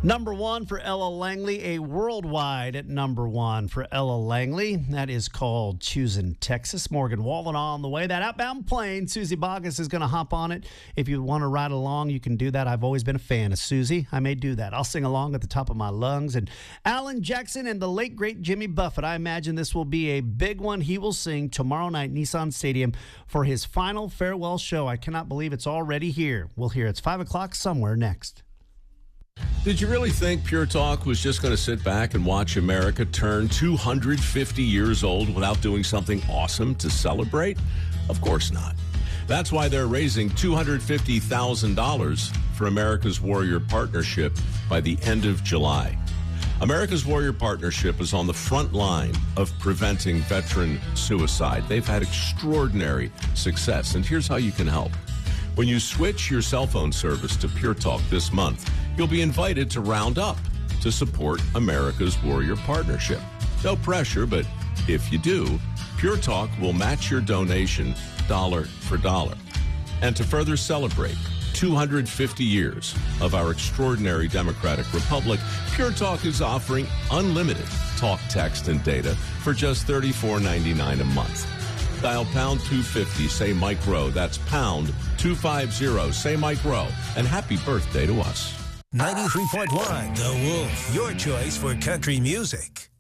Number one for Ella Langley, a worldwide at number one for Ella Langley. That is called Choosing Texas. Morgan Wallen on the way. That outbound plane, Susie Boggess is going to hop on it. If you want to ride along, you can do that. I've always been a fan of Susie. I may do that. I'll sing along at the top of my lungs. And Alan Jackson and the late, great Jimmy Buffett. I imagine this will be a big one. He will sing tomorrow night, Nissan Stadium, for his final farewell show. I cannot believe it's already here. We'll hear it's 5 o'clock somewhere next. Did you really think Pure Talk was just going to sit back and watch America turn 250 years old without doing something awesome to celebrate? Of course not. That's why they're raising $250,000 for America's Warrior Partnership by the end of July. America's Warrior Partnership is on the front line of preventing veteran suicide. They've had extraordinary success, and here's how you can help. When you switch your cell phone service to Pure Talk this month, you'll be invited to round up to support America's Warrior Partnership. No pressure, but if you do, Pure Talk will match your donation dollar for dollar. And to further celebrate 250 years of our extraordinary democratic republic, Pure Talk is offering unlimited talk, text, and data for just $34.99 a month. Dial pound 250, say Mike Rowe. That's pound 250, say Mike Rowe. And happy birthday to us. 93.1 The Wolf, your choice for country music.